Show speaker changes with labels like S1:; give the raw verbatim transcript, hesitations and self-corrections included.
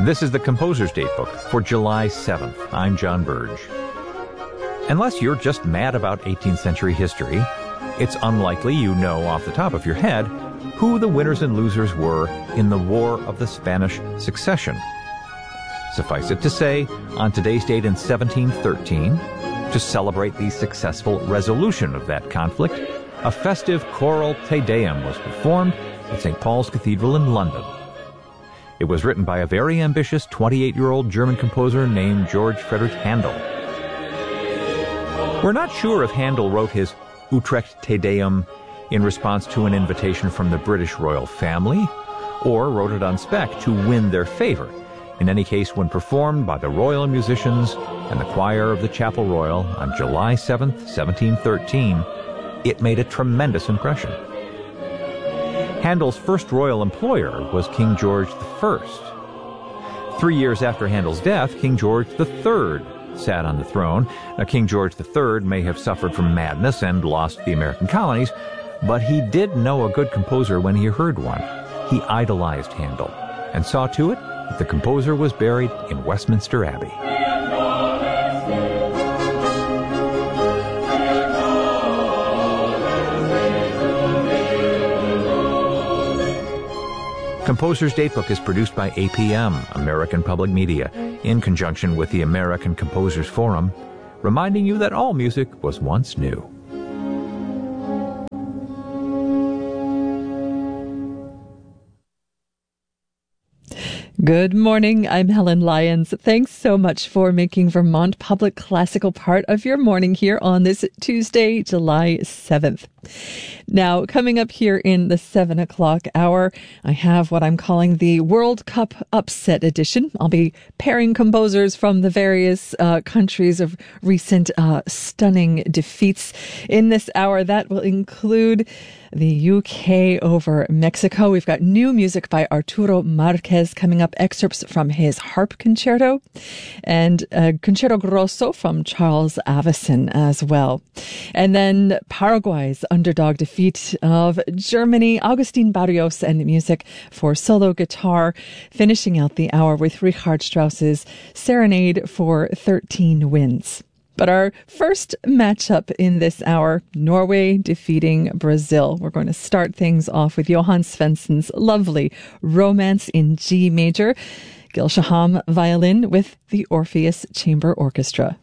S1: This is the Composer's Datebook for July seventh. I'm John Burge. Unless you're just mad about eighteenth century history, it's unlikely you know off the top of your head who the winners and losers were in the War of the Spanish Succession. Suffice it to say, on today's date in seventeen thirteen, to celebrate the successful resolution of that conflict, a festive choral Te Deum was performed at Saint Paul's Cathedral in London. It was written by a very ambitious twenty-eight-year-old German composer named George Friedrich Handel. We're not sure if Handel wrote his Utrecht Te Deum in response to an invitation from the British royal family, or wrote it on spec to win their favor. In any case, when performed by the royal musicians and the choir of the Chapel Royal on July seventh, seventeen thirteen, it made a tremendous impression. Handel's first royal employer was King George the First. Three years after Handel's death, King George the Third sat on the throne. Now, King George the Third may have suffered from madness and lost the American colonies, but he did know a good composer when he heard one. He idolized Handel and saw to it that the composer was buried in Westminster Abbey. Composer's Datebook is produced by A P M, American Public Media, in conjunction with the American Composers Forum, reminding you that all music was once new.
S2: Good morning. I'm Helen Lyons. Thanks so much for making Vermont Public Classical part of your morning here on this Tuesday, July seventh. Now, coming up here in the seven o'clock hour, I have what I'm calling the World Cup Upset Edition. I'll be pairing composers from the various uh, countries of recent uh, stunning defeats. In this hour, that will include the U K over Mexico. We've got new music by Arturo Marquez coming up, excerpts from his harp concerto, and a concerto grosso from Charles Avison as well. And then Paraguay's underdog defeat of Germany, Agustin Barrios, and music for solo guitar, finishing out the hour with Richard Strauss's Serenade for thirteen Winds. But our first matchup in this hour, Norway defeating Brazil. We're going to start things off with Johann Svensson's lovely Romance in G major, Gil Shaham violin with the Orpheus Chamber Orchestra.